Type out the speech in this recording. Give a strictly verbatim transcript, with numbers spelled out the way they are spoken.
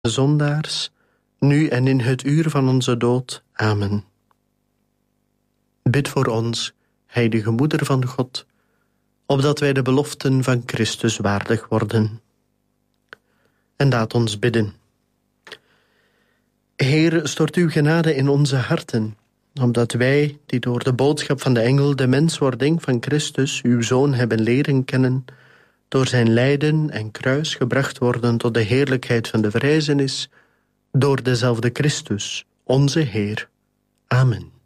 zondaars, nu en in het uur van onze dood. Amen. Bid voor ons, heilige Moeder van God, opdat wij de beloften van Christus waardig worden. En laat ons bidden. Heer, stort uw genade in onze harten, omdat wij, die door de boodschap van de engel de menswording van Christus, uw Zoon, hebben leren kennen, door zijn lijden en kruis gebracht worden tot de heerlijkheid van de verrijzenis, door dezelfde Christus, onze Heer. Amen.